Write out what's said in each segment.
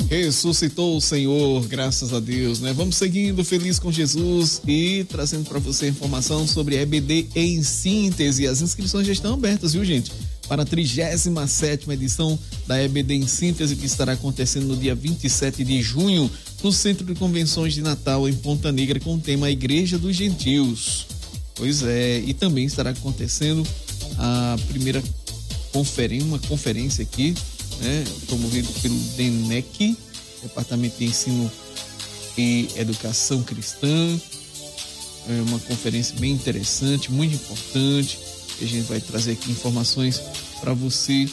Ressuscitou o Senhor, graças a Deus, né? Vamos seguindo feliz com Jesus e trazendo para você informação sobre a EBD em síntese. As inscrições já estão abertas, viu, gente? Para a 37ª edição da EBD em síntese, que estará acontecendo no dia 27 de junho, no Centro de Convenções de Natal, em Ponta Negra, com o tema Igreja dos Gentios. Pois é, e também estará acontecendo a primeira uma conferência aqui, né, promovido pelo DENEC, Departamento de Ensino e Educação Cristã. É uma conferência bem interessante, muito importante. A gente vai trazer aqui informações para você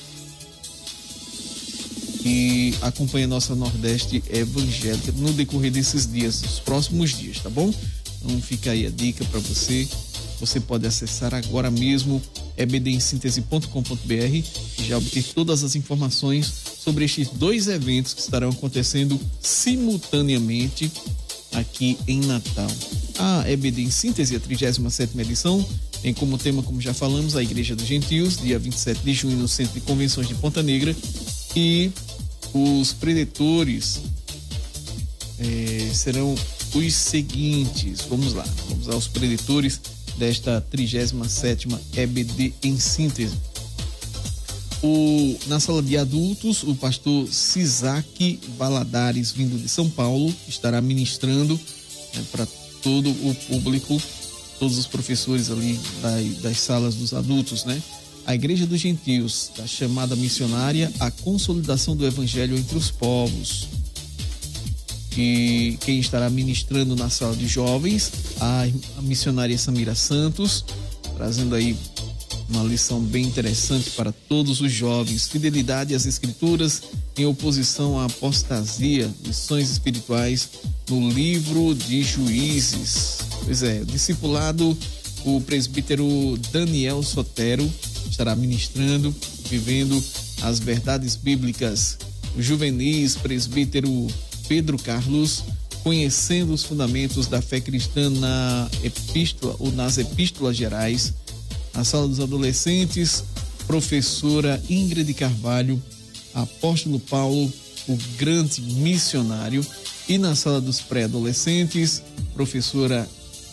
que acompanha a nossa Nordeste Evangélica no decorrer desses dias, dos próximos dias, tá bom? Então fica aí a dica para você. Você pode acessar agora mesmo ebdemsintese.com.br e já obter todas as informações sobre estes dois eventos que estarão acontecendo simultaneamente aqui em Natal. A EBD em síntese, a 37ª edição, tem como tema, como já falamos, a Igreja dos Gentios, dia 27 de junho no Centro de Convenções de Ponta Negra, e os preletores serão os seguintes. Vamos lá, vamos aos preletores desta 37ª EBD em síntese. Na sala de adultos, o pastor Sisaque Valadares, vindo de São Paulo, estará ministrando para todo o público, todos os professores ali das salas dos adultos, né? A Igreja dos Gentios, da chamada missionária, a consolidação do Evangelho entre os povos. E quem estará ministrando na sala de jovens, a missionária Samira Santos, trazendo aí uma lição bem interessante para todos os jovens: fidelidade às Escrituras em oposição à apostasia, lições espirituais no livro de Juízes. Pois é, discipulado, o presbítero Daniel Sotero estará ministrando, vivendo as verdades bíblicas. O juvenis, presbítero Pedro Carlos, conhecendo os fundamentos da fé cristã nas epístolas gerais. Na sala dos adolescentes, professora Ingrid Carvalho, apóstolo Paulo, o grande missionário. E na sala dos pré-adolescentes, professora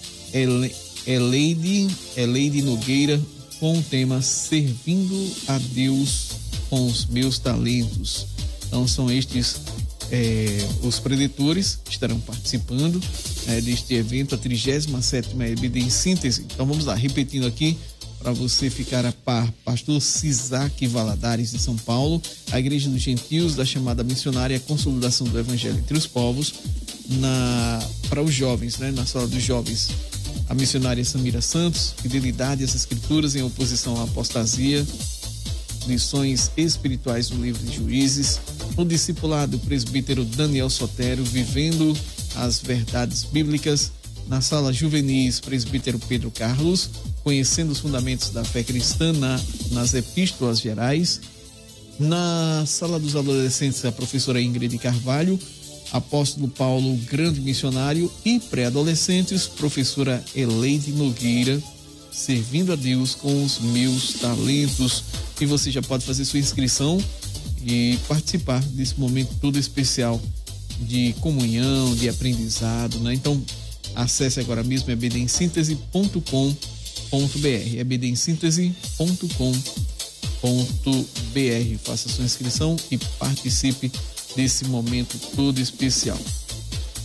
Eleide Nogueira, com o tema Servindo a Deus com os Meus Talentos. Então são estes os preletores que estarão participando deste evento, a 37ª EBD em síntese. Então vamos lá, repetindo aqui para você ficar a par: pastor Sisaque Valadares, de São Paulo, a Igreja dos Gentios, da chamada missionária, a consolidação do Evangelho entre os povos. Para os jovens, né, na sala dos jovens, a missionária Samira Santos, fidelidade às Escrituras em oposição à apostasia, lições espirituais no livro de Juízes. O discipulado, o presbítero Daniel Sotero, vivendo as verdades bíblicas. Na sala juvenis, presbítero Pedro Carlos, conhecendo os fundamentos da fé cristã nas epístolas gerais. Na sala dos adolescentes, a professora Ingrid Carvalho, apóstolo Paulo, grande missionário. E pré-adolescentes, professora Eleide Nogueira, servindo a Deus com os meus talentos. E você já pode fazer sua inscrição e participar desse momento todo especial de comunhão, de aprendizado, né? Então acesse agora mesmo ebdemsintese.com.br, ebdemsintese.com.br. Faça sua inscrição e participe desse momento todo especial.